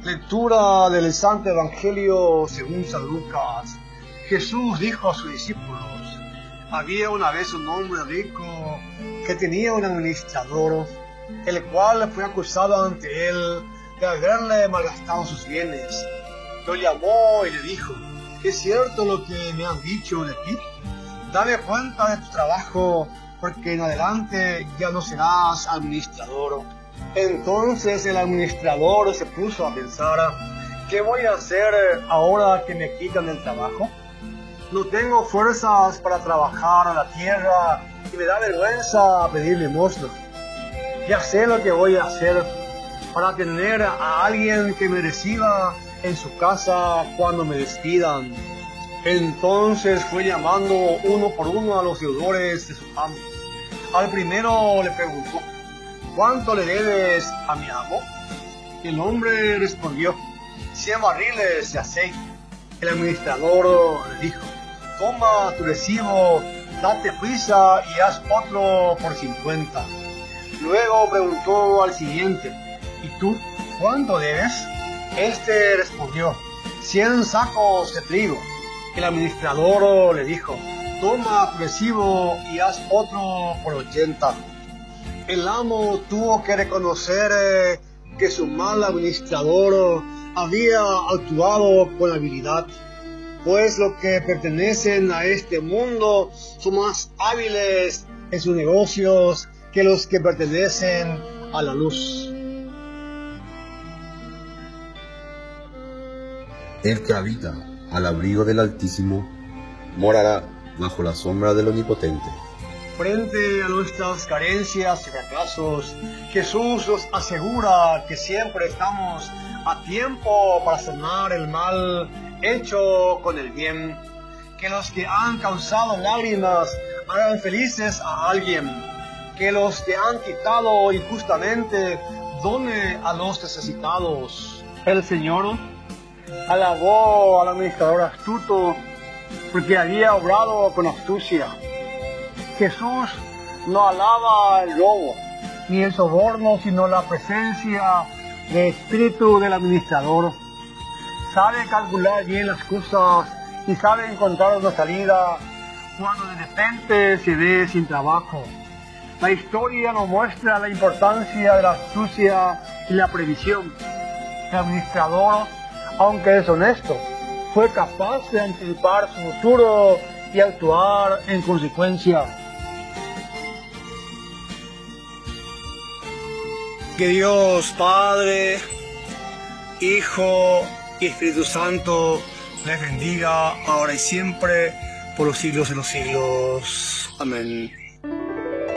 Lectura del Santo Evangelio según San Lucas. Jesús dijo a sus discípulos: había una vez un hombre rico que tenía un administrador, el cual fue acusado ante él de haberle malgastado sus bienes. Lo llamó y le dijo: ¿es cierto lo que me han dicho de ti? Dame cuenta de tu trabajo, porque en adelante ya no serás administrador. Entonces el administrador se puso a pensar: ¿qué voy a hacer ahora que me quitan el trabajo? No tengo fuerzas para trabajar a la tierra y me da vergüenza pedir limosna. Ya sé lo que voy a hacer para tener a alguien que me reciba en su casa cuando me despidan. Entonces fue llamando uno por uno a los deudores de su amo. Al primero le preguntó: ¿cuánto le debes a mi amo? El hombre respondió: 100 barriles de aceite. El administrador le dijo: toma tu recibo, date prisa y haz otro por 50. Luego preguntó al siguiente: ¿y tú cuánto debes? Este respondió: 100 sacos de trigo. El administrador le dijo: toma tu recibo y haz otro por 80. El amo tuvo que reconocer que su mal administrador había actuado con habilidad, pues los que pertenecen a este mundo son más hábiles en sus negocios que los que pertenecen a la luz. El que habita al abrigo del Altísimo morará bajo la sombra del Omnipotente. Frente a nuestras carencias y fracasos, Jesús nos asegura que siempre estamos a tiempo para sanar el mal hecho con el bien. Que los que han causado lágrimas hagan felices a alguien. Que los que han quitado injustamente done a los necesitados. El Señor alabó al administrador astuto porque había obrado con astucia. Jesús no alaba el robo ni el soborno, sino la presencia de espíritu del administrador. Sabe calcular bien las cosas y sabe encontrar una salida cuando de repente se ve sin trabajo. La historia nos muestra la importancia de la astucia y la previsión. El administrador, aunque deshonesto, fue capaz de anticipar su futuro y actuar en consecuencia. Que Dios Padre, Hijo y Espíritu Santo les bendiga ahora y siempre por los siglos de los siglos. Amén.